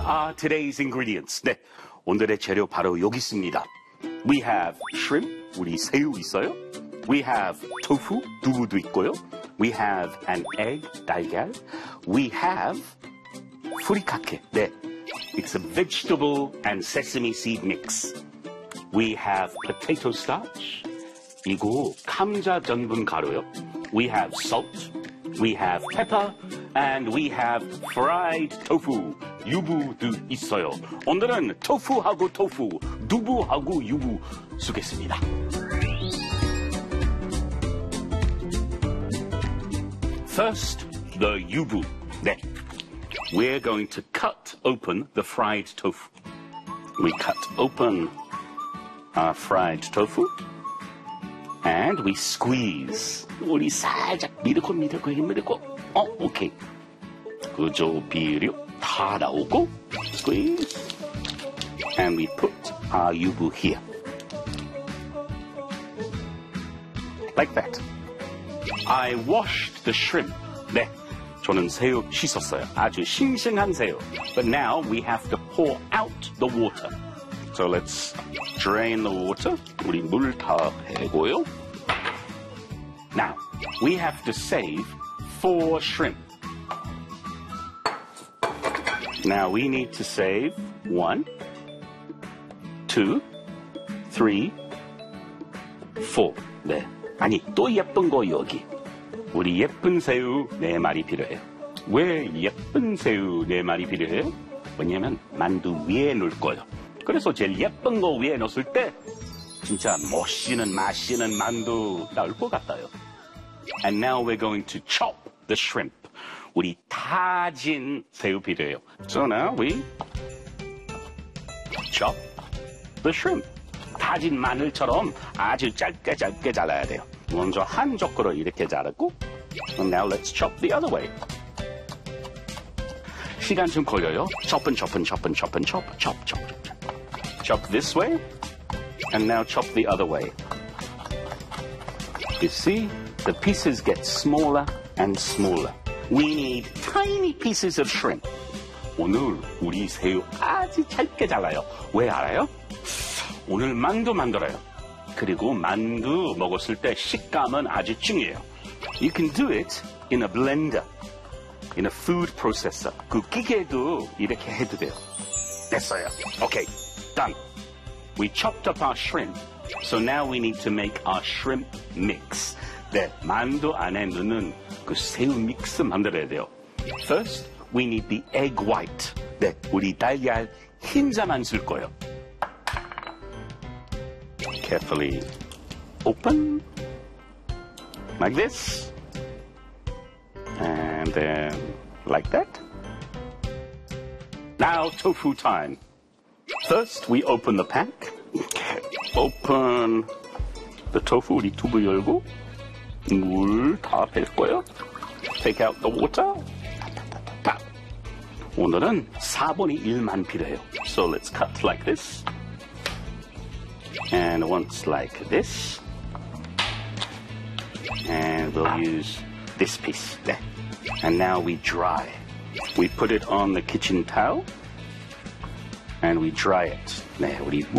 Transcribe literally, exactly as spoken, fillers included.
are today's ingredients? 네, 오늘의 재료 바로 여기 있습니다. We have shrimp, 우리 새우 있어요. We have tofu, 두부도 있고요. We have an egg, 달걀. We have furikake, 네, it's a vegetable and sesame seed mix. We have potato starch, 이거 감자 전분 가루요. We have salt, we have pepper, and we have fried tofu, 유부도 있어요. 오늘은 토푸하고 토fu, 두부하고 유부 쓰겠습니다. First, the yubu. 네, we're going to cut open the fried tofu. We cut open our fried tofu. And we squeeze. 우리 살짝 밀고 밀고 밀고. 어, 오케이. 그저 비료 다 나오고. Squeeze. And we put our yubu here. Like that. I washed the shrimp. 네, 저는 새우 씻었어요. 아주 싱싱한 새우. But now we have to pour out the water. So let's drain the water. 우리 물 다 빼고요. Now, we have to save four shrimp. Now we need to save one, two, three, four. 네, 아니 또 예쁜 거 여기. 우리 예쁜 새우 네 마리 필요해요. 왜 예쁜 새우 네 마리 필요해요? 왜냐면 만두 위에 넣을 거예요. 그래서 제일 예쁜 거 위에 넣었을 때 진짜 멋있는 맛있는 만두 나올 것 같아요. And now we're going to chop the shrimp. 우리 다진 새우 필요해요. So now we chop the shrimp. 다진 마늘처럼 아주 짧게 짧게 잘라야 돼요. 먼저 한쪽으로 이렇게 자르고 And now let's chop the other way. 시간 좀 걸려요. chop and chop and chop and chop and chop, chop, chop, chop. Chop this way, and now chop the other way. You see, the pieces get smaller and smaller. We need tiny pieces of shrimp. 오늘 우리 새우 아주 짧게 잘라요. 왜 알아요? 오늘 만두 만들어요. 그리고 만두 먹었을 때 식감은 아주 중요해요. You can do it in a blender, in a food processor. 그 기계도 이렇게 해도 돼요. 됐어요. Okay. Done. We chopped up our shrimp, so now we need to make our shrimp mix. 네, 만두 안에 넣는 그 새우 믹스 만들어야 돼요. First, we need the egg white. 네, 우리 달걀 흰자만 쓸 거예요. Carefully open, like this, and then like that. Now tofu time. First, we open the pack. Open the tofu. 우리 두부 열고 물 다 뺄 거예요. Take out the water. 오늘은 사분의 일만 필요해요. So let's cut like this. And once like this. And we'll use this piece. 네. And now we dry. We put it on the kitchen towel. And we dry it. 네, 우리